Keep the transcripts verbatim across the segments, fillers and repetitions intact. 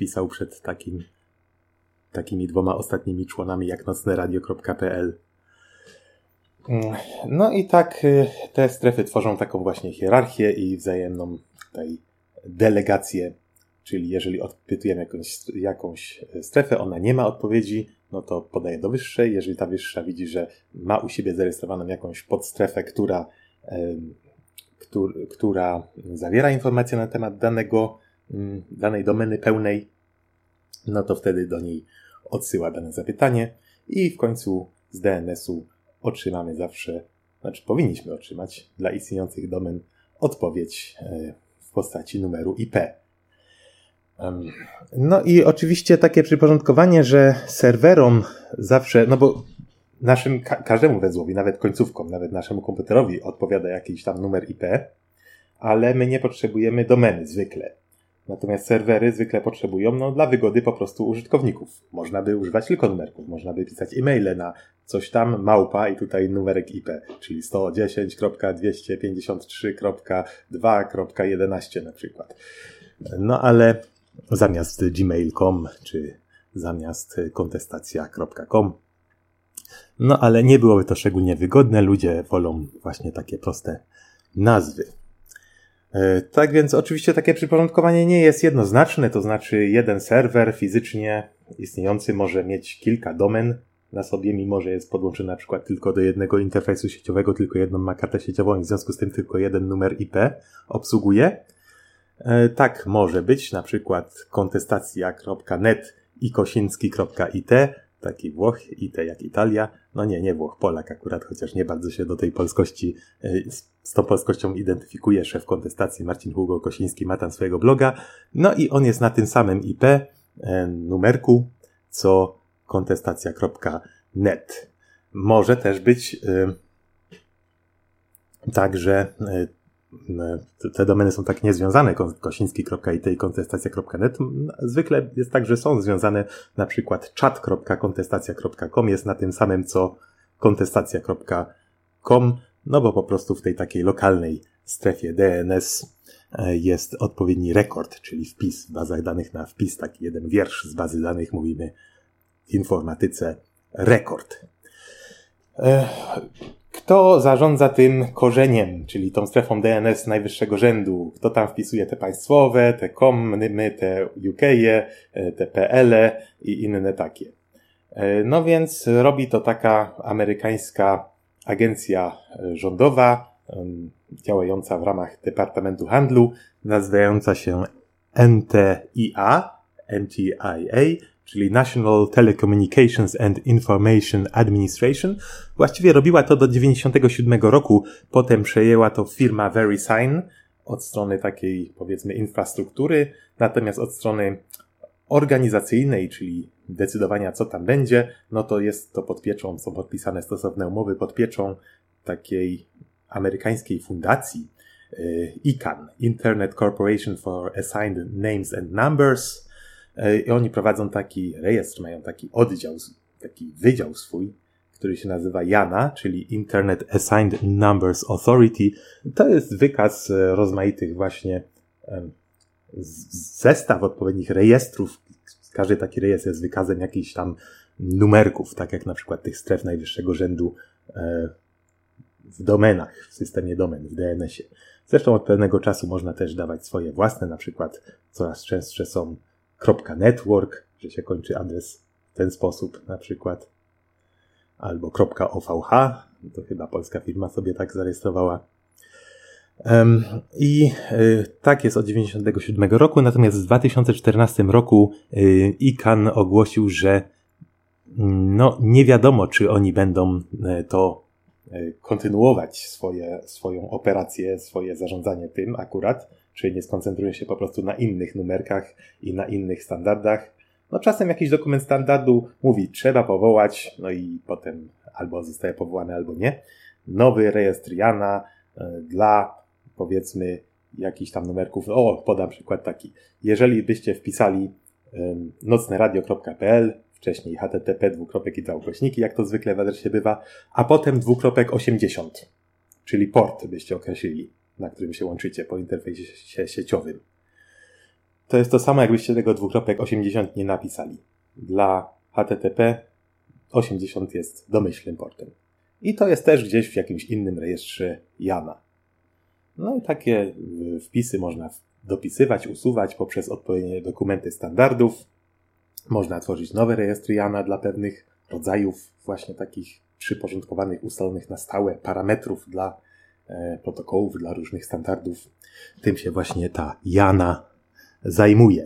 pisał przed takim, takimi dwoma ostatnimi członami jak nocne radio kropka p l. No i tak te strefy tworzą taką właśnie hierarchię i wzajemną tutaj delegację, czyli jeżeli odpytujemy jakąś, jakąś strefę, ona nie ma odpowiedzi, no to podaje do wyższej. Jeżeli ta wyższa widzi, że ma u siebie zarejestrowaną jakąś podstrefę, która, który, która zawiera informacje na temat danego, danej domeny pełnej, no to wtedy do niej odsyła dane zapytanie i w końcu z D N S-u otrzymamy zawsze, znaczy powinniśmy otrzymać dla istniejących domen odpowiedź w postaci numeru I P. No i oczywiście takie przyporządkowanie, że serwerom zawsze, no bo naszym, ka- każdemu węzłowi, nawet końcówkom, nawet naszemu komputerowi odpowiada jakiś tam numer I P, ale my nie potrzebujemy domeny zwykle. Natomiast serwery zwykle potrzebują, no dla wygody po prostu użytkowników. Można by używać tylko numerków, można by pisać e-maile na coś tam małpa i tutaj numerek I P, czyli sto dziesięć kropka dwieście pięćdziesiąt trzy kropka dwa kropka jedenaście na przykład. No ale zamiast gmail kropka com czy zamiast kontestacja kropka com. No ale nie byłoby to szczególnie wygodne, ludzie wolą właśnie takie proste nazwy. Tak więc oczywiście takie przyporządkowanie nie jest jednoznaczne, to znaczy jeden serwer fizycznie istniejący może mieć kilka domen na sobie, mimo że jest podłączony na przykład tylko do jednego interfejsu sieciowego, tylko jedną ma kartę sieciową i w związku z tym tylko jeden numer I P obsługuje. Tak może być, na przykład kontestacja kropka net i kosiński kropka i t, taki Włoch, I T jak Italia, no nie, nie Włoch, Polak akurat, chociaż nie bardzo się do tej polskości, z tą polskością identyfikuje szef kontestacji Marcin Hugo Kosiński, ma tam swojego bloga, no i on jest na tym samym I P numerku, co kontestacja kropka net. Może też być yy, tak, że yy, te domeny są tak niezwiązane, kosiński kropka i t i kontestacja kropka net. Zwykle jest tak, że są związane, na przykład czat kropka kontestacja kropka com jest na tym samym, co kontestacja kropka com, no bo po prostu w tej takiej lokalnej strefie D N S jest odpowiedni rekord, czyli wpis w bazach danych na wpis, taki jeden wiersz z bazy danych, mówimy w informatyce rekord. Kto zarządza tym korzeniem, czyli tą strefą D N S najwyższego rzędu? Kto tam wpisuje te państwowe, te komy, te U K-e, te P L-e i inne takie? No więc robi to taka amerykańska agencja rządowa, działająca w ramach Departamentu Handlu, nazywająca się N T I A, N T I A, czyli National Telecommunications and Information Administration. Właściwie robiła to do dziewięćdziesiątego siódmego roku, potem przejęła to firma VeriSign od strony takiej, powiedzmy, infrastruktury, natomiast od strony organizacyjnej, czyli decydowania, co tam będzie, no to jest to pod pieczą, są podpisane stosowne umowy pod pieczą takiej amerykańskiej fundacji I C A N, Internet Corporation for Assigned Names and Numbers. I oni prowadzą taki rejestr, mają taki oddział, taki wydział swój, który się nazywa JANA, czyli Internet Assigned Numbers Authority. To jest wykaz rozmaitych właśnie zestaw odpowiednich rejestrów. Każdy taki rejestr jest wykazem jakichś tam numerków, tak jak na przykład tych stref najwyższego rzędu w domenach, w systemie domen, w D N S-ie. Zresztą od pewnego czasu można też dawać swoje własne, na przykład coraz częstsze są .network, że się kończy adres w ten sposób na przykład, albo .ovh, to chyba polska firma sobie tak zarejestrowała. Um, I y, tak jest od dziewięćdziesiątego siódmego roku, natomiast w dwa tysiące czternastym roku y, I C A N ogłosił, że y, no nie wiadomo, czy oni będą y, to y, kontynuować swoje, swoją operację, swoje zarządzanie tym akurat, czy nie skoncentrują się po prostu na innych numerkach i na innych standardach. No czasem jakiś dokument standardu mówi, trzeba powołać, no i potem albo zostaje powołany, albo nie. Nowy rejestr JANA y, dla, powiedzmy, jakichś tam numerków. O, podam przykład taki. Jeżeli byście wpisali y, nocneradio kropka p l, wcześniej h t t p dwukropek i dwa ukośniki, jak to zwykle w adresie bywa, a potem dwukropek osiemdziesiąt, czyli port byście określili, na którym się łączycie po interfejsie sieciowym. to jest to samo, jakbyście tego dwukropek osiemdziesiąt nie napisali. Dla H T T P osiemdziesiąt jest domyślnym portem. I to jest też gdzieś w jakimś innym rejestrze Jana. No i takie wpisy można dopisywać, usuwać poprzez odpowiednie dokumenty standardów. Można tworzyć nowe rejestry Jana dla pewnych rodzajów właśnie takich przyporządkowanych, ustalonych na stałe parametrów dla e, protokołów, dla różnych standardów. Tym się właśnie ta Jana zajmuje.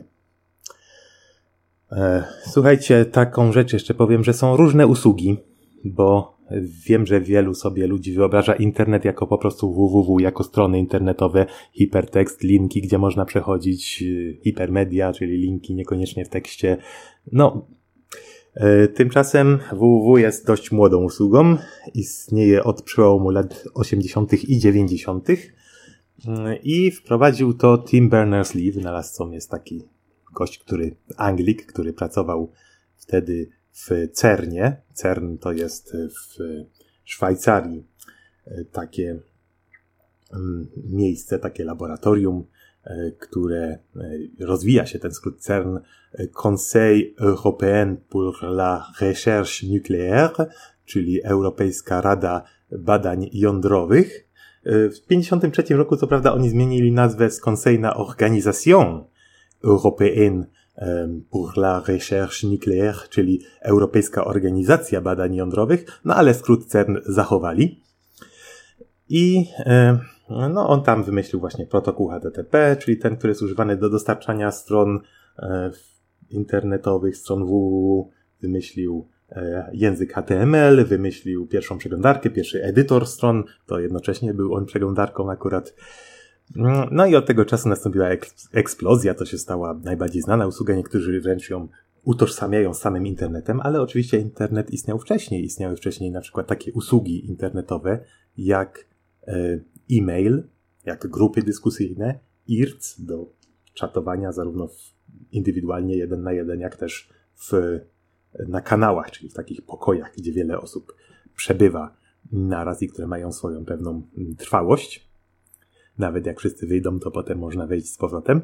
E, słuchajcie, taką rzecz jeszcze powiem, że są różne usługi, bo wiem, że wielu sobie ludzi wyobraża internet jako po prostu www, jako strony internetowe, hipertekst, linki, gdzie można przechodzić, hipermedia, czyli linki niekoniecznie w tekście. No, e, tymczasem www jest dość młodą usługą. Istnieje od przełomu lat osiemdziesiątych i dziewięćdziesiątych. I wprowadził to Tim Berners-Lee. Wynalazcą jest taki gość, który, Anglik, który pracował wtedy w CERNie. CERN to jest w Szwajcarii takie miejsce, takie laboratorium, które rozwija się, ten skrót CERN, Conseil Européen pour la Recherche Nucléaire, czyli Europejska Rada Badań Jądrowych. W pięćdziesiątym trzecim roku, co prawda, oni zmienili nazwę z Conseil na Organisation Européenne pour la Recherche Nucléaire, czyli Europejska Organizacja Badań Jądrowych, no ale skrót CERN zachowali. I no, on tam wymyślił właśnie protokół H T T P, czyli ten, który jest używany do dostarczania stron internetowych, stron www, wymyślił język H T M L, wymyślił pierwszą przeglądarkę, pierwszy edytor stron, to jednocześnie był on przeglądarką akurat. No i od tego czasu nastąpiła eks- eksplozja, to się stała najbardziej znana usługa, niektórzy wręcz ją utożsamiają z samym internetem, ale oczywiście internet istniał wcześniej, istniały wcześniej na przykład takie usługi internetowe jak e, e-mail, jak grupy dyskusyjne, I R C do czatowania zarówno w, indywidualnie jeden na jeden, jak też w na kanałach, czyli w takich pokojach, gdzie wiele osób przebywa naraz i które mają swoją pewną trwałość. Nawet jak wszyscy wyjdą, to potem można wejść z powrotem.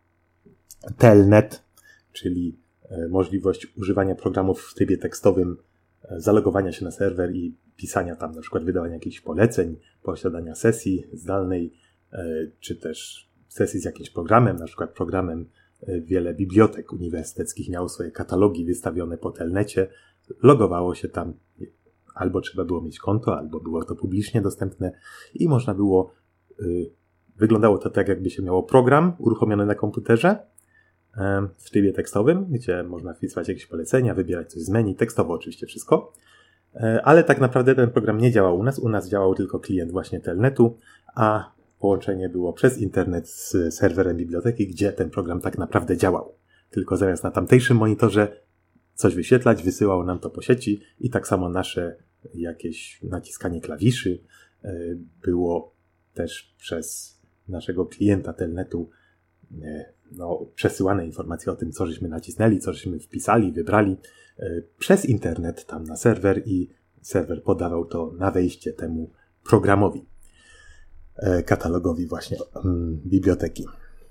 Telnet, czyli możliwość używania programów w trybie tekstowym, zalogowania się na serwer i pisania tam, na przykład wydawania jakichś poleceń, posiadania sesji zdalnej, czy też sesji z jakimś programem, na przykład programem. Wiele bibliotek uniwersyteckich miało swoje katalogi wystawione po telnecie. Logowało się tam, albo trzeba było mieć konto, albo było to publicznie dostępne i można było, yy, wyglądało to tak, jakby się miało program uruchomiony na komputerze yy, w trybie tekstowym, gdzie można wpisywać jakieś polecenia, wybierać coś z menu, tekstowo oczywiście wszystko. Yy, ale tak naprawdę ten program nie działał u nas, u nas działał tylko klient właśnie telnetu, a połączenie było przez internet z serwerem biblioteki, gdzie ten program tak naprawdę działał. Tylko zamiast na tamtejszym monitorze coś wyświetlać, wysyłało nam to po sieci i tak samo nasze jakieś naciskanie klawiszy było też przez naszego klienta telnetu no, przesyłane informacje o tym, co żeśmy nacisnęli, co żeśmy wpisali, wybrali przez internet tam na serwer i serwer podawał to na wejście temu programowi. Katalogowi właśnie um, biblioteki.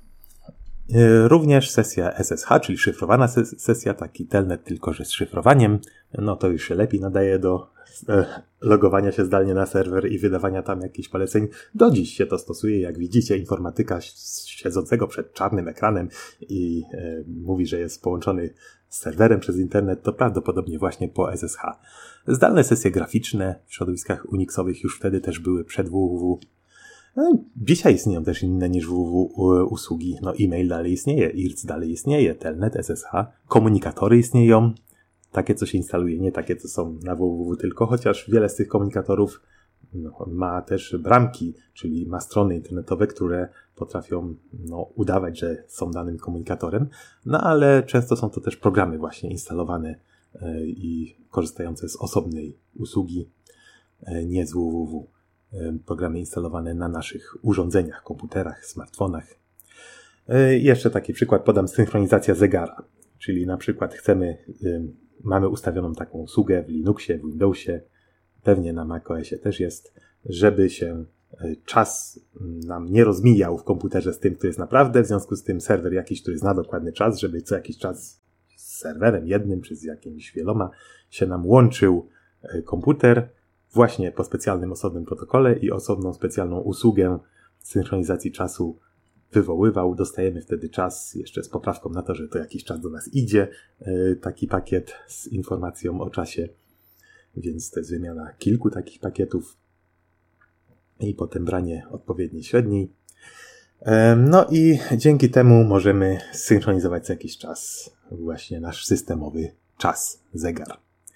Również sesja S S H, czyli szyfrowana ses- sesja, taki telnet tylko, że z szyfrowaniem, no to już się lepiej nadaje do e, logowania się zdalnie na serwer i wydawania tam jakichś poleceń. Do dziś się to stosuje, jak widzicie, informatyka siedzącego przed czarnym ekranem i e, mówi, że jest połączony z serwerem przez internet, to prawdopodobnie właśnie po S S H. Zdalne sesje graficzne w środowiskach Unixowych już wtedy też były przed www. No, dzisiaj istnieją też inne niż www usługi. No, e-mail dalej istnieje, I R C dalej istnieje, telnet, S S H, komunikatory istnieją, takie co się instaluje, nie takie co są na www tylko, chociaż wiele z tych komunikatorów no, ma też bramki, czyli ma strony internetowe, które potrafią no, udawać, że są danym komunikatorem, no ale często są to też programy właśnie instalowane yy, i korzystające z osobnej usługi, yy, nie z www. Programy instalowane na naszych urządzeniach, komputerach, smartfonach. Jeszcze taki przykład podam, synchronizacja zegara. Czyli na przykład chcemy, mamy ustawioną taką usługę w Linuxie, w Windowsie, pewnie na macOSie też jest, żeby się czas nam nie rozmijał w komputerze z tym, który jest naprawdę, w związku z tym serwer jakiś, który zna dokładny czas, żeby co jakiś czas z serwerem jednym czy z jakimiś wieloma się nam łączył komputer właśnie po specjalnym osobnym protokole i osobną specjalną usługę synchronizacji czasu wywoływał. Dostajemy wtedy czas jeszcze z poprawką na to, że to jakiś czas do nas idzie, taki pakiet z informacją o czasie, więc to jest wymiana kilku takich pakietów i potem branie odpowiedniej średniej. No i dzięki temu możemy synchronizować co jakiś czas właśnie nasz systemowy czas, zegar.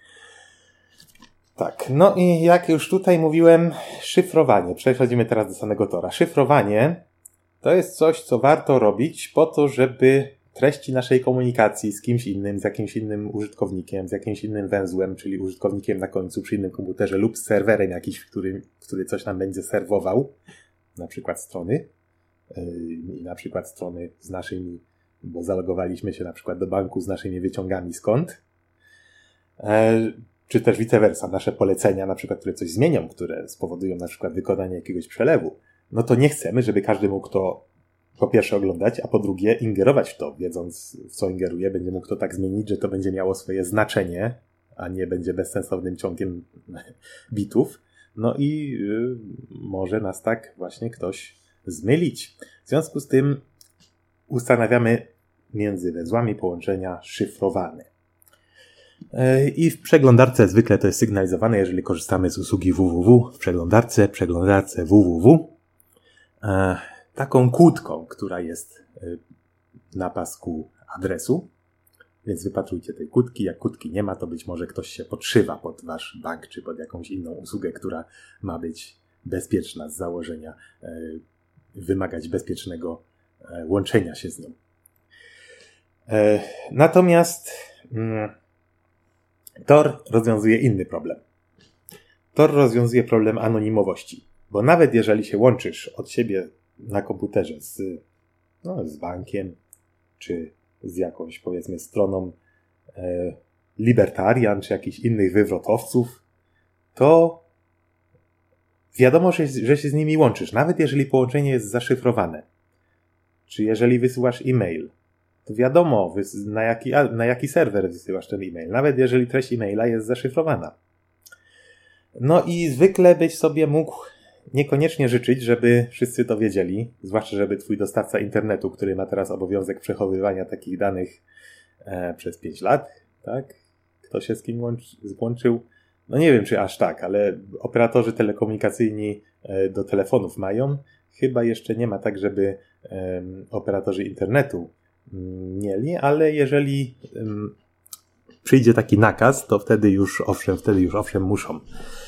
Tak, no i jak już tutaj mówiłem, szyfrowanie. Przechodzimy teraz do samego Tora. Szyfrowanie to jest coś, co warto robić po to, żeby treści naszej komunikacji z kimś innym, z jakimś innym użytkownikiem, z jakimś innym węzłem, czyli użytkownikiem na końcu przy innym komputerze lub z serwerem jakiś, który, który coś nam będzie serwował, na przykład strony i na przykład strony z naszymi, bo zalogowaliśmy się na przykład do banku z naszymi wyciągami z kont, czy też vice versa, nasze polecenia, na przykład, które coś zmienią, które spowodują na przykład wykonanie jakiegoś przelewu, no to nie chcemy, żeby każdy mógł to po pierwsze oglądać, a po drugie ingerować w to, wiedząc w co ingeruje, będzie mógł to tak zmienić, że to będzie miało swoje znaczenie, a nie będzie bezsensownym ciągiem bitów. No i yy, może nas tak właśnie ktoś zmylić. W związku z tym ustanawiamy między węzłami połączenia szyfrowane. Yy, I w przeglądarce zwykle to jest sygnalizowane, jeżeli korzystamy z usługi www, w przeglądarce, przeglądarce www, yy, taką kłódką, która jest na pasku adresu, więc wypatrujcie tej kłódki. Jak kłódki nie ma, to być może ktoś się podszywa pod wasz bank, czy pod jakąś inną usługę, która ma być bezpieczna z założenia, wymagać bezpiecznego łączenia się z nią. Natomiast Tor rozwiązuje inny problem. Tor rozwiązuje problem anonimowości, bo nawet jeżeli się łączysz od siebie na komputerze z, no, z bankiem, czy z jakąś, powiedzmy, stroną e, libertarian, czy jakichś innych wywrotowców, to wiadomo, że, że się z nimi łączysz, nawet jeżeli połączenie jest zaszyfrowane. Czy jeżeli wysyłasz e-mail, to wiadomo, na jaki, na jaki serwer wysyłasz ten e-mail, nawet jeżeli treść e-maila jest zaszyfrowana. No i zwykle byś sobie mógł niekoniecznie życzyć, żeby wszyscy to wiedzieli, zwłaszcza żeby twój dostawca internetu, który ma teraz obowiązek przechowywania takich danych e, przez pięć lat, tak? Kto się z kim łączy, złączył? No nie wiem, czy aż tak, ale operatorzy telekomunikacyjni e, do telefonów mają. Chyba jeszcze nie ma tak, żeby e, operatorzy internetu m, mieli, ale jeżeli m, przyjdzie taki nakaz, to wtedy już owszem, wtedy już owszem muszą.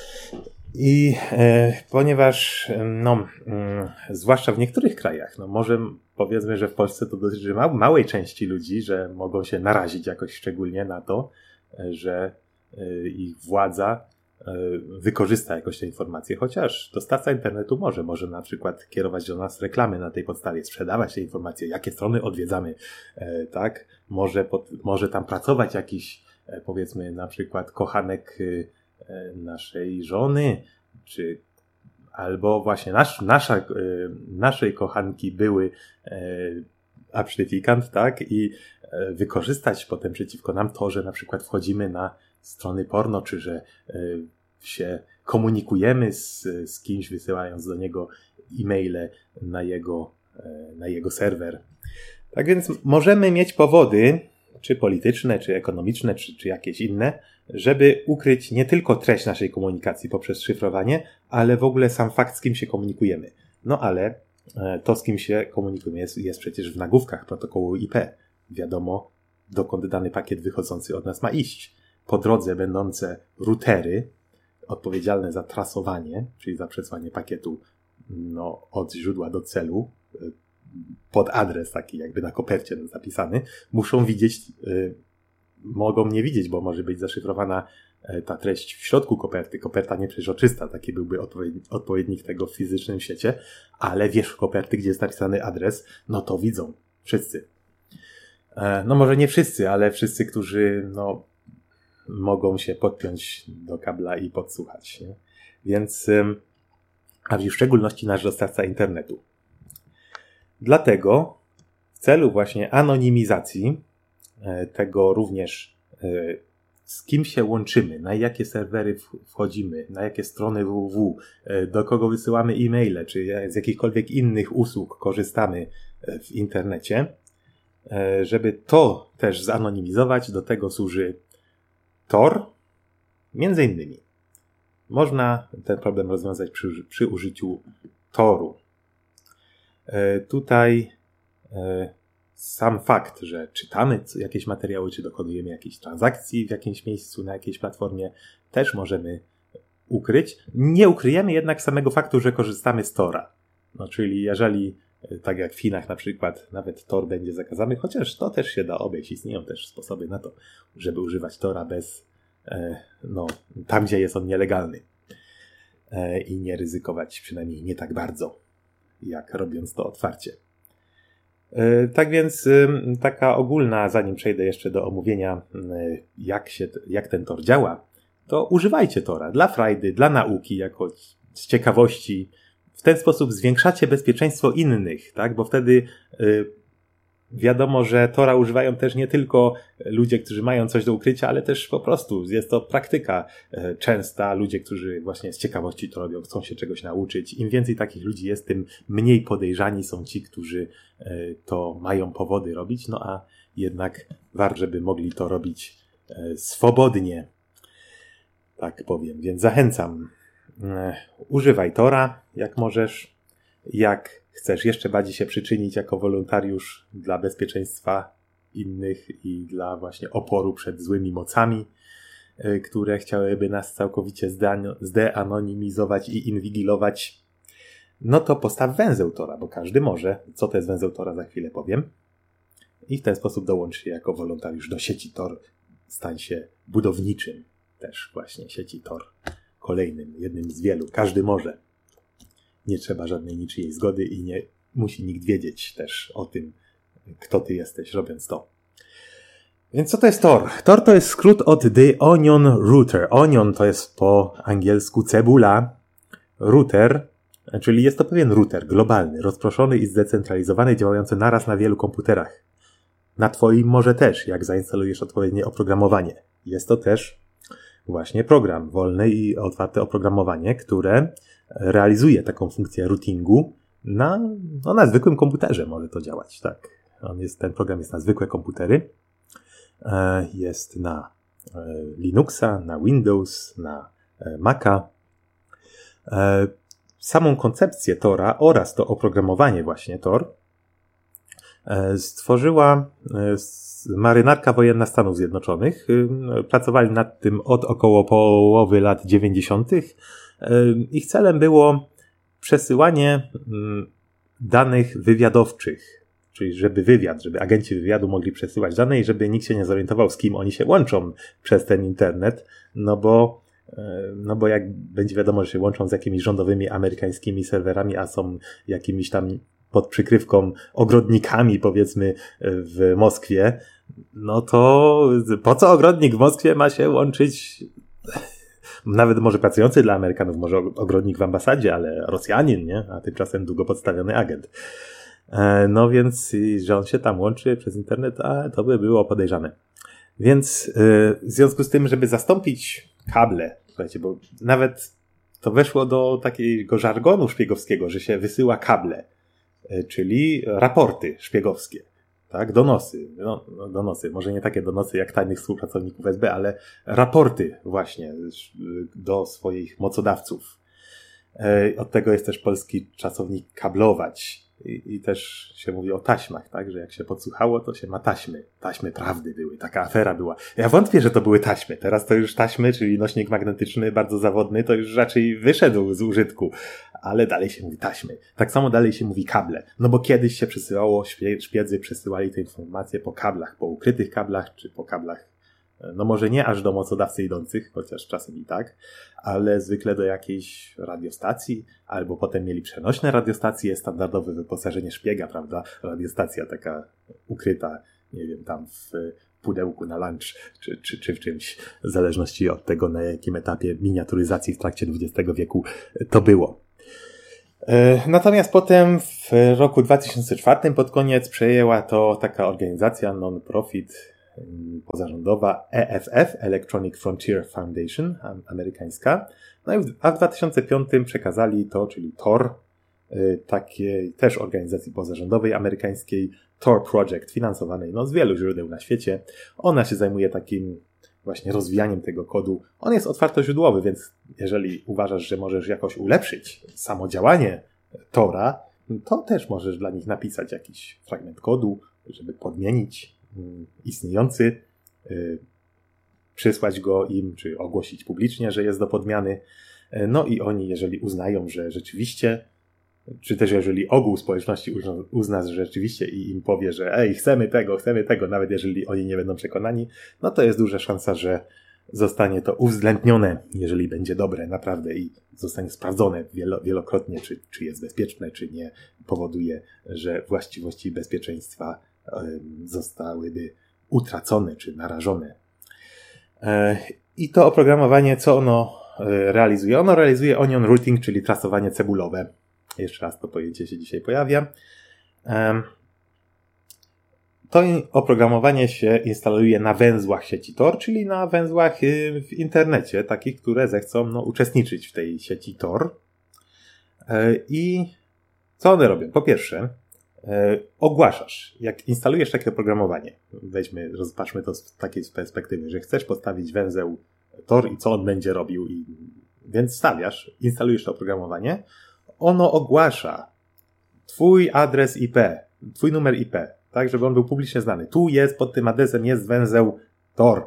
I e, ponieważ, no, mm, zwłaszcza w niektórych krajach, no może powiedzmy, że w Polsce to dotyczy ma- małej części ludzi, że mogą się narazić jakoś szczególnie na to, że e, ich władza e, wykorzysta jakoś te informacje, chociaż dostawca internetu może, może na przykład kierować do nas reklamy na tej podstawie, sprzedawać te informacje, jakie strony odwiedzamy, e, tak, może, pod, może tam pracować jakiś, e, powiedzmy na przykład kochanek e, naszej żony, czy albo właśnie nasz, nasza, naszej kochanki były absztyfikant, tak? I wykorzystać potem przeciwko nam to, że na przykład wchodzimy na strony porno, czy że się komunikujemy z, z kimś, wysyłając do niego e-maile na jego, na jego serwer. Tak więc możemy mieć powody, czy polityczne, czy ekonomiczne, czy, czy jakieś inne, żeby ukryć nie tylko treść naszej komunikacji poprzez szyfrowanie, ale w ogóle sam fakt, z kim się komunikujemy. No ale to, z kim się komunikujemy, jest, jest przecież w nagłówkach protokołu I P. Wiadomo, dokąd dany pakiet wychodzący od nas ma iść. Po drodze będące routery odpowiedzialne za trasowanie, czyli za przesłanie pakietu no, od źródła do celu, pod adres taki jakby na kopercie zapisany, muszą widzieć, y, mogą nie widzieć, bo może być zaszyfrowana y, ta treść w środku koperty. Koperta nieprzeźroczysta, taki byłby odpowiednik, odpowiednik tego w fizycznym świecie, ale wierzch koperty, gdzie jest napisany adres, no to widzą wszyscy. E, no może nie wszyscy, ale wszyscy, którzy no, mogą się podpiąć do kabla i podsłuchać. Nie? Więc y, a w szczególności nasz dostawca internetu. Dlatego w celu właśnie anonimizacji tego również, z kim się łączymy, na jakie serwery wchodzimy, na jakie strony www, do kogo wysyłamy e-maile, czy z jakichkolwiek innych usług korzystamy w internecie, żeby to też zanonimizować, do tego służy Tor, między innymi. Można ten problem rozwiązać przy, przy użyciu Toru. Tutaj sam fakt, że czytamy jakieś materiały, czy dokonujemy jakiejś transakcji w jakimś miejscu, na jakiejś platformie, też możemy ukryć. Nie ukryjemy jednak samego faktu, że korzystamy z Tora. No, czyli jeżeli, tak jak w Chinach na przykład, nawet Tor będzie zakazany, chociaż to też się da obejść. Istnieją też sposoby na to, żeby używać Tora bez, no, tam gdzie jest on nielegalny. I nie ryzykować, przynajmniej nie tak bardzo, jak robiąc to otwarcie. Tak więc taka ogólna, zanim przejdę jeszcze do omówienia, jak, się, jak ten Tor działa, to używajcie Tora dla frajdy, dla nauki, jako z ciekawości. W ten sposób zwiększacie bezpieczeństwo innych, tak? Bo wtedy y, wiadomo, że Tora używają też nie tylko ludzie, którzy mają coś do ukrycia, ale też po prostu jest to praktyka y, częsta. Ludzie, którzy właśnie z ciekawości to robią, chcą się czegoś nauczyć. Im więcej takich ludzi jest, tym mniej podejrzani są ci, którzy y, to mają powody robić. No a jednak warto, żeby mogli to robić y, swobodnie. Tak powiem, więc zachęcam. Używaj Tora, jak możesz. Jak chcesz jeszcze bardziej się przyczynić jako wolontariusz dla bezpieczeństwa innych i dla właśnie oporu przed złymi mocami, które chciałyby nas całkowicie zdeanonimizować i inwigilować, no to postaw węzeł Tora, bo każdy może. Co to jest węzeł Tora, za chwilę powiem. I w ten sposób dołącz się jako wolontariusz do sieci Tor. Stań się budowniczym też właśnie sieci Tor. Kolejnym, jednym z wielu. Każdy może. Nie trzeba żadnej niczyjej zgody i nie musi nikt wiedzieć też o tym, kto ty jesteś, robiąc to. Więc co to jest Tor? Tor to jest skrót od The Onion Router. Onion to jest po angielsku cebula. Router, czyli jest to pewien router globalny, rozproszony i zdecentralizowany, działający naraz na wielu komputerach. Na twoim może też, jak zainstalujesz odpowiednie oprogramowanie. Jest to też właśnie program, wolne i otwarte oprogramowanie, które realizuje taką funkcję routingu na, no, na zwykłym komputerze może to działać, tak. On jest, ten program jest na zwykłe komputery, jest na Linuxa, na Windows, na Maca. Samą koncepcję Tora oraz to oprogramowanie właśnie Tor stworzyła marynarka wojenna Stanów Zjednoczonych. Pracowali nad tym od około połowy lat dziewięćdziesiątych. Ich celem było przesyłanie danych wywiadowczych, czyli żeby wywiad, żeby agenci wywiadu mogli przesyłać dane i żeby nikt się nie zorientował, z kim oni się łączą przez ten internet, no bo no bo jak będzie wiadomo, że się łączą z jakimiś rządowymi amerykańskimi serwerami, a są jakimiś tam pod przykrywką ogrodnikami, powiedzmy, w Moskwie, no to po co ogrodnik w Moskwie ma się łączyć, nawet może pracujący dla Amerykanów, może ogrodnik w ambasadzie, ale Rosjanin, nie? A tymczasem długo podstawiony agent. No więc, że on się tam łączy przez internet, a to by było podejrzane. Więc w związku z tym, żeby zastąpić kable, słuchajcie, bo nawet to weszło do takiego żargonu szpiegowskiego, że się wysyła kable, czyli raporty szpiegowskie, tak, donosy, no, donosy, może nie takie donosy jak tajnych współpracowników S B, ale raporty właśnie do swoich mocodawców. Od tego jest też polski czasownik kablować. I, I też się mówi o taśmach, tak, że jak się podsłuchało, to się ma taśmy. Taśmy prawdy były, taka afera była. Ja wątpię, że to były taśmy. Teraz to już taśmy, czyli nośnik magnetyczny, bardzo zawodny, to już raczej wyszedł z użytku. Ale dalej się mówi taśmy. Tak samo dalej się mówi kable. No bo kiedyś się przesyłało, szpiedzy przesyłali te informacje po kablach, po ukrytych kablach, czy po kablach, no może nie aż do mocodawcy idących, chociaż czasem i tak, ale zwykle do jakiejś radiostacji, albo potem mieli przenośne radiostacje, standardowe wyposażenie szpiega, prawda? Radiostacja taka ukryta, nie wiem, tam w pudełku na lunch, czy, czy, czy w czymś, w zależności od tego, na jakim etapie miniaturyzacji w trakcie dwudziestego wieku to było. Natomiast potem w roku dwa tysiące czwartym pod koniec przejęła to taka organizacja non-profit pozarządowa E F F, Electronic Frontier Foundation, amerykańska. No i w, a w dwa tysiące piątym przekazali to, czyli Tor, takiej też organizacji pozarządowej amerykańskiej, Tor Project, finansowanej no, z wielu źródeł na świecie. Ona się zajmuje takim właśnie rozwijaniem tego kodu. On jest otwartoźródłowy, więc jeżeli uważasz, że możesz jakoś ulepszyć samo działanie Tora, to też możesz dla nich napisać jakiś fragment kodu, żeby podmienić istniejący, przysłać go im, czy ogłosić publicznie, że jest do podmiany. No i oni, jeżeli uznają, że rzeczywiście, czy też jeżeli ogół społeczności uzna, że rzeczywiście i im powie, że ej, chcemy tego, chcemy tego, nawet jeżeli oni nie będą przekonani, no to jest duża szansa, że zostanie to uwzględnione, jeżeli będzie dobre naprawdę i zostanie sprawdzone wielo, wielokrotnie, czy, czy jest bezpieczne, czy nie powoduje, że właściwości bezpieczeństwa zostałyby utracone, czy narażone. I to oprogramowanie, co ono realizuje? Ono realizuje onion routing, czyli trasowanie cebulowe. Jeszcze raz to pojęcie się dzisiaj pojawia. To oprogramowanie się instaluje na węzłach sieci Tor, czyli na węzłach w internecie, takich, które zechcą no, uczestniczyć w tej sieci Tor. I co one robią? Po pierwsze, ogłaszasz, jak instalujesz takie oprogramowanie, weźmy, rozpatrzmy to z takiej perspektywy, że chcesz postawić węzeł Tor i co on będzie robił, i więc stawiasz, instalujesz to oprogramowanie, ono ogłasza twój adres I P, twój numer I P, tak, żeby on był publicznie znany. Tu jest, pod tym adresem jest węzeł Tor.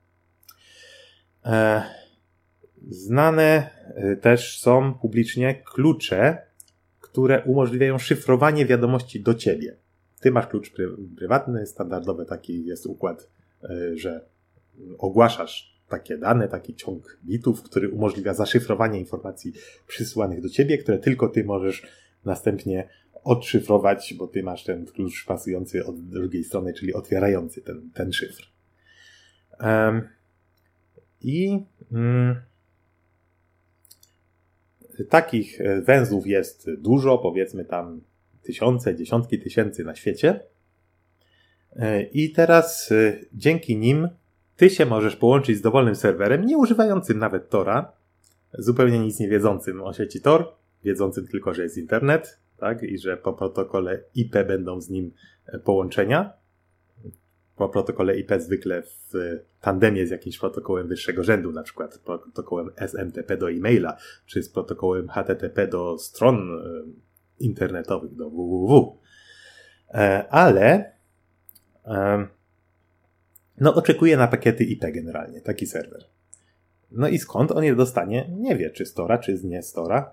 E, znane też są publicznie klucze, które umożliwiają szyfrowanie wiadomości do ciebie. Ty masz klucz pry- prywatny, standardowy taki jest układ, y, że ogłaszasz takie dane, taki ciąg bitów, który umożliwia zaszyfrowanie informacji przysyłanych do ciebie, które tylko ty możesz następnie odszyfrować, bo ty masz ten klucz pasujący od drugiej strony, czyli otwierający ten, ten szyfr. Um, I... Mm, Takich węzłów jest dużo, powiedzmy tam tysiące, dziesiątki tysięcy na świecie. I teraz dzięki nim ty się możesz połączyć z dowolnym serwerem, nie używającym nawet Tora, zupełnie nic nie wiedzącym o sieci Tor, wiedzącym tylko, że jest internet, tak, i że po protokole I P będą z nim połączenia. Po protokole I P zwykle w tandemie z jakimś protokołem wyższego rzędu, na przykład protokołem S M T P do e-maila, czy z protokołem H T T P do stron internetowych, do www. Ale no oczekuje na pakiety I P generalnie, taki serwer. No i skąd on je dostanie? Nie wie, czy z Tora, czy z nie z Tora.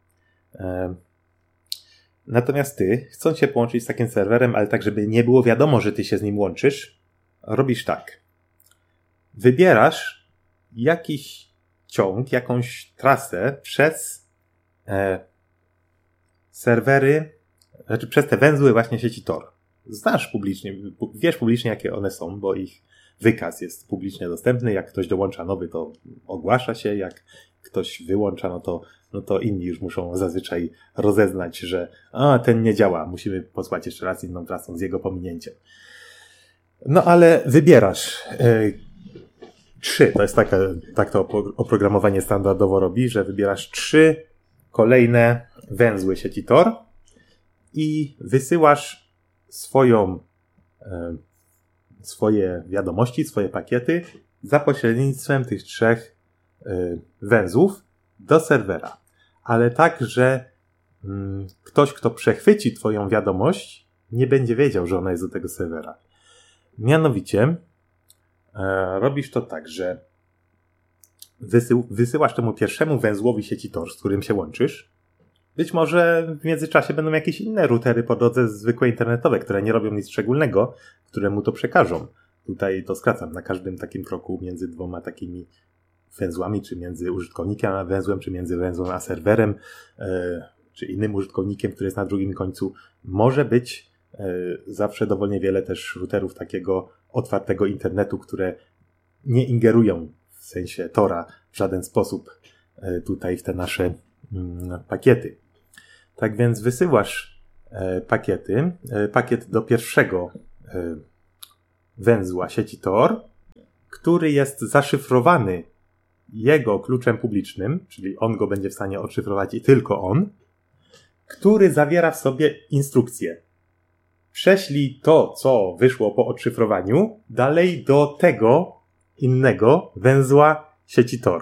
Natomiast ty, chcąc się połączyć z takim serwerem, ale tak, żeby nie było wiadomo, że ty się z nim łączysz, robisz tak. Wybierasz jakiś ciąg, jakąś trasę przez e, serwery, znaczy przez te węzły właśnie sieci Tor. Znasz publicznie, wiesz publicznie, jakie one są, bo ich wykaz jest publicznie dostępny. Jak ktoś dołącza nowy, to ogłasza się. Jak ktoś wyłącza, no to, no to inni już muszą zazwyczaj rozeznać, że a, ten nie działa, musimy posłać jeszcze raz inną trasą z jego pominięciem. No ale wybierasz yy, trzy, to jest taka, tak to oprogramowanie standardowo robi, że wybierasz trzy kolejne węzły sieci Tor i wysyłasz swoją yy, swoje wiadomości, swoje pakiety za pośrednictwem tych trzech yy, węzłów do serwera. Ale tak, że yy, ktoś, kto przechwyci twoją wiadomość, nie będzie wiedział, że ona jest do tego serwera. Mianowicie e, robisz to tak, że wysył, wysyłasz temu pierwszemu węzłowi sieci Tor, z którym się łączysz. Być może w międzyczasie będą jakieś inne routery po drodze zwykłe internetowe, które nie robią nic szczególnego, które mu to przekażą. Tutaj to skracam na każdym takim kroku między dwoma takimi węzłami, czy między użytkownikiem a węzłem, czy między węzłem a serwerem, e, czy innym użytkownikiem, który jest na drugim końcu. Może być zawsze dowolnie wiele też routerów takiego otwartego internetu, które nie ingerują w sensie Tora w żaden sposób tutaj w te nasze pakiety. Tak więc wysyłasz e, pakiety, e, pakiet do pierwszego e, węzła sieci Tor, który jest zaszyfrowany jego kluczem publicznym, czyli on go będzie w stanie odszyfrować i tylko on, który zawiera w sobie instrukcję. Prześlij to, co wyszło po odszyfrowaniu, dalej do tego innego węzła sieci Tor.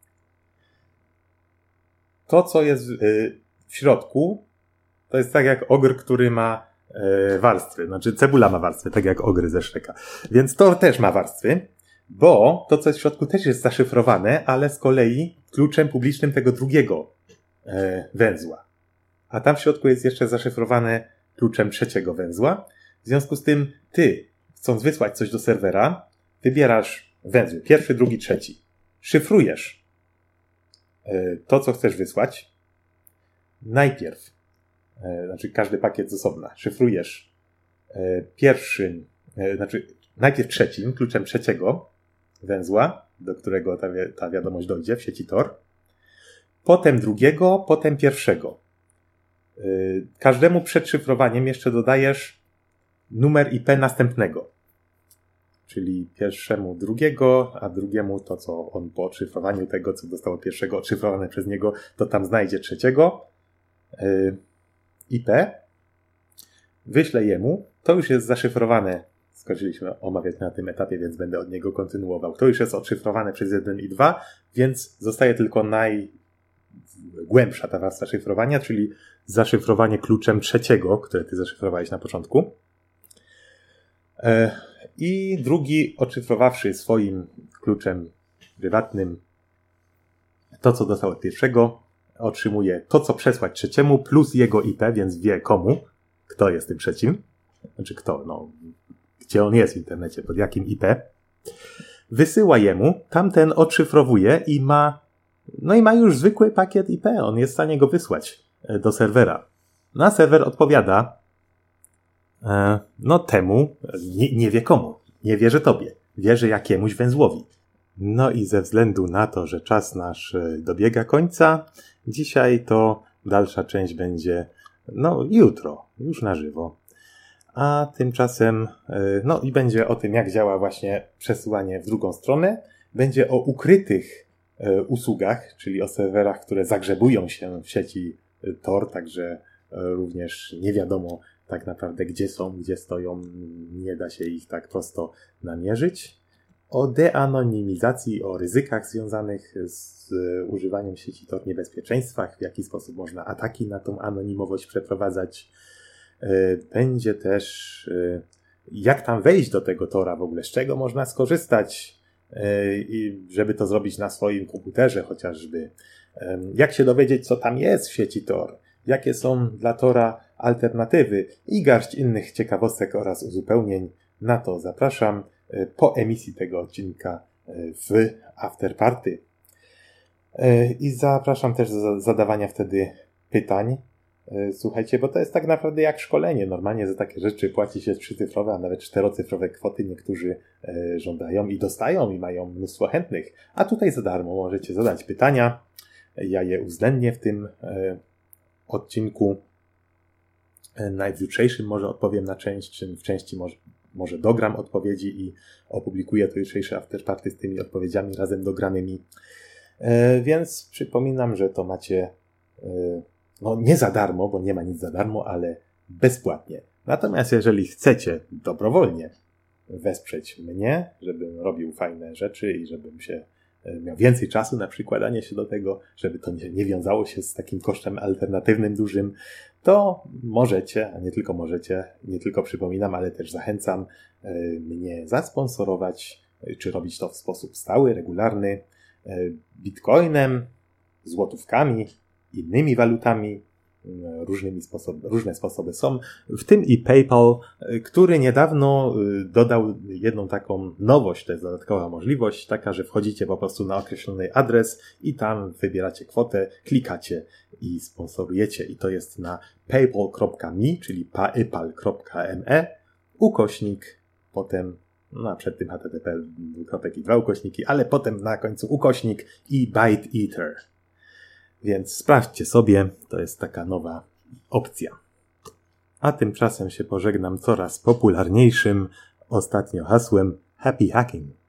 To, co jest w środku, to jest tak jak ogr, który ma warstwy. Znaczy cebula ma warstwy, tak jak ogry ze Shreka. Więc Tor też ma warstwy, bo to, co jest w środku, też jest zaszyfrowane, ale z kolei kluczem publicznym tego drugiego węzła. A tam w środku jest jeszcze zaszyfrowane kluczem trzeciego węzła. W związku z tym ty, chcąc wysłać coś do serwera, wybierasz węzły, pierwszy, drugi, trzeci. Szyfrujesz to, co chcesz wysłać. Najpierw, znaczy każdy pakiet z osobna, szyfrujesz pierwszym, znaczy najpierw trzecim, kluczem trzeciego węzła, do którego ta, wi- ta wiadomość dojdzie w sieci Tor. Potem drugiego, potem pierwszego. Każdemu przed szyfrowaniem jeszcze dodajesz numer I P następnego. Czyli pierwszemu drugiego, a drugiemu to, co on po odszyfrowaniu tego, co zostało pierwszego odszyfrowane przez niego, to tam znajdzie trzeciego yy, I P. Wyślę jemu. To już jest zaszyfrowane. Skończyliśmy omawiać na tym etapie, więc będę od niego kontynuował. To już jest odszyfrowane przez jeden i dwa, więc zostaje tylko najgłębsza ta warstwa szyfrowania, czyli zaszyfrowanie kluczem trzeciego, które ty zaszyfrowałeś na początku. I drugi, odszyfrowawszy swoim kluczem prywatnym to, co dostał od pierwszego, otrzymuje to, co przesłać trzeciemu, plus jego I P, więc wie komu, kto jest tym trzecim. Znaczy kto, no, gdzie on jest w internecie, pod jakim I P. Wysyła jemu, tamten odszyfrowuje i ma, no i ma już zwykły pakiet I P. On jest w stanie go wysłać do serwera. No a serwer odpowiada, e, no temu, nie, nie wie komu, nie wierzy tobie, wierzy jakiemuś węzłowi. No i ze względu na to, że czas nasz dobiega końca, dzisiaj to dalsza część będzie, no jutro, już na żywo. A tymczasem, no i będzie o tym, jak działa właśnie przesyłanie w drugą stronę. Będzie o ukrytych usługach, czyli o serwerach, które zagrzebują się w sieci Tor, także również nie wiadomo tak naprawdę, gdzie są, gdzie stoją, nie da się ich tak prosto namierzyć. O deanonimizacji, o ryzykach związanych z używaniem sieci Tor, niebezpieczeństwach, w jaki sposób można ataki na tą anonimowość przeprowadzać. Będzie też jak tam wejść do tego Tora w ogóle, z czego można skorzystać i żeby to zrobić na swoim komputerze chociażby. Jak się dowiedzieć, co tam jest w sieci Tor, jakie są dla Tora alternatywy i garść innych ciekawostek oraz uzupełnień. Na to zapraszam po emisji tego odcinka w Afterparty. I zapraszam też do zadawania wtedy pytań. Słuchajcie, bo to jest tak naprawdę jak szkolenie. Normalnie za takie rzeczy płaci się trzycyfrowe, a nawet czterocyfrowe kwoty. Niektórzy żądają i dostają i mają mnóstwo chętnych. A tutaj za darmo możecie zadać pytania. Ja je uwzględnię w tym odcinku. Najjutrzejszym może odpowiem na część, czy w części może, może dogram odpowiedzi i opublikuję to jutrzejsze afterparty z tymi odpowiedziami razem dogranymi. Więc przypominam, że to macie no nie za darmo, bo nie ma nic za darmo, ale bezpłatnie. Natomiast jeżeli chcecie dobrowolnie wesprzeć mnie, żebym robił fajne rzeczy i żebym się miał więcej czasu na przykładanie się do tego, żeby to nie, nie wiązało się z takim kosztem alternatywnym dużym, to możecie, a nie tylko możecie, nie tylko przypominam, ale też zachęcam mnie zasponsorować, czy robić to w sposób stały, regularny, bitcoinem, złotówkami, innymi walutami, różnymi sposob, różne sposoby są, w tym i PayPal, który niedawno dodał jedną taką nowość, to jest dodatkowa możliwość, taka, że wchodzicie po prostu na określony adres i tam wybieracie kwotę, klikacie i sponsorujecie i to jest na paypal kropka me, czyli paypal kropka me, ukośnik, potem no a przed tym H T T P dwukropek i dwa ukośniki, ale potem na końcu ukośnik i Byte Eater. Więc sprawdźcie sobie, to jest taka nowa opcja. A tymczasem się pożegnam coraz popularniejszym ostatnio hasłem Happy Hacking.